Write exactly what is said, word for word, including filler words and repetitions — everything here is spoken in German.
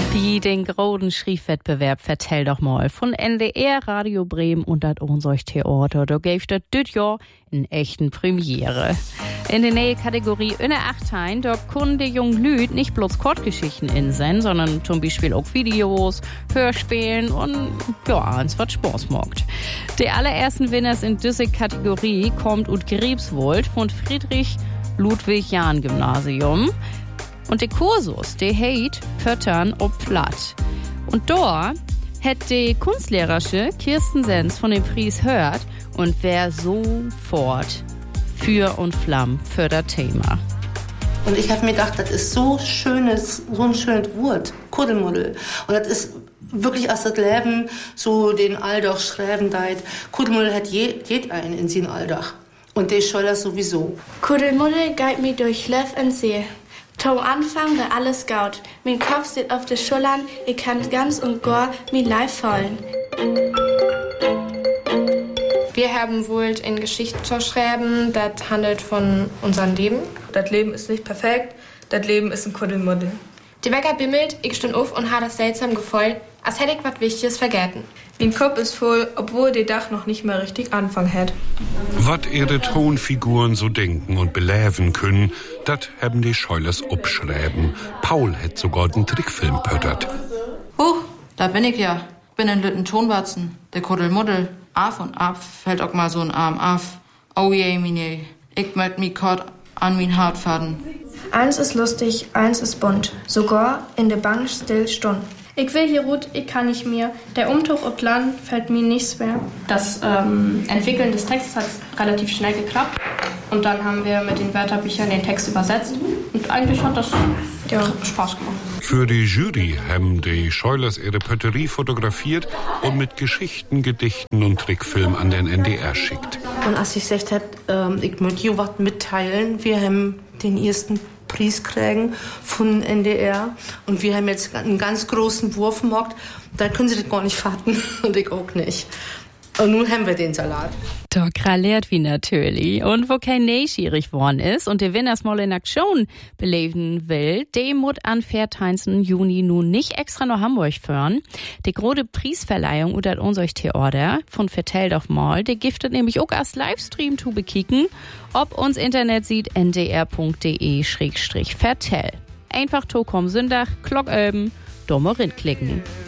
Wie den großen Schriefwettbewerb Vertell doch mal von N D R, Radio Bremen und das Ohnsorg Theater. Da gäbe das dit Jahr in echten Premiere. In der nähe Kategorie Inne Achtein, da können die jungen Lüd nicht bloß Kurzgeschichten insen, sondern zum Beispiel auch Videos, Hörspielen und ja, eins was Spaß macht. Die allerersten Winners in dieser Kategorie kommt ut Griebswold von Friedrich Ludwig Jahn Gymnasium. Und der Kursus, der heißt Pöttern ob Platt. Und da hat die Kunstlehrerin Kirsten Sens von dem Preis hört und wer sofort für und Flamm für das Thema. Und ich habe mir gedacht, das ist so schönes, so ein schönes Wort, Kuddelmuddel. Und das ist wirklich aus das Leben so den Aldach schreiben deit. Kuddelmuddel hat je, jed einen in sin Aldach. Und der soll das sowieso. Kuddelmuddel geht mir durch Löff und See. Zum Anfang war alles gut. Mein Kopf steht auf den Schultern, ich kann ganz und gar mein Leib fallen. Wir haben wohl in Geschichte zu schreiben, das handelt von unserem Leben. Das Leben ist nicht perfekt, das Leben ist ein Kuddelmuddel. Die Wecker bimmelt, ich stund auf und habe das seltsam Gefühl, als hätte ich was Wichtiges vergessen. Mein Kopf ist voll, obwohl der Dach noch nicht mehr richtig anfangen hat. Was ihre Tonfiguren so denken und beläven können, das haben die Scheulers abschreiben. Paul hat sogar den Trickfilm pöttert. Huch, da bin ich ja. Bin ein lütten Tonwatzen, der Kuddelmuddel. Af und ab fällt auch mal so ein Arm af. Oh je, mine, ich möcht mi kort an min Hart faden. Eins ist lustig, eins ist bunt. Sogar in der Bank still stund. Ich will hier ruht, ich kann nicht mehr. Der Umtuch ob Land fällt mir nicht schwer. Das ähm, Entwickeln des Textes hat relativ schnell geklappt. Und dann haben wir mit den Wörterbüchern den Text übersetzt. Und eigentlich hat das ja, Spaß gemacht. Für die Jury haben die Scheulers ihre Pötterie fotografiert und mit Geschichten, Gedichten und Trickfilm an den N D R schickt. Und als ich gesagt habe, ähm, ich möchte hier was mitteilen, wir haben den ersten Preis kriegen von N D R und wir haben jetzt einen ganz großen Wurf gemacht, da können sie das gar nicht fatten und ich auch nicht. Und nun haben wir den Salat. Da kralliert wie natürlich. Und wo kein neugierig worden ist und der Winners mal in Aktion beleben will, dem muss an vierzehnten Juni nun nicht extra nach Hamburg fahren. Die große Preisverleihung unter unserem Theater von Vertell doch mal, der giftet nämlich auch als Livestream zu bekicken, ob uns Internet sieht n d r punkt d e schrägstrich vertell. Einfach to komm Sonntag, Glock öben, dummer klicken.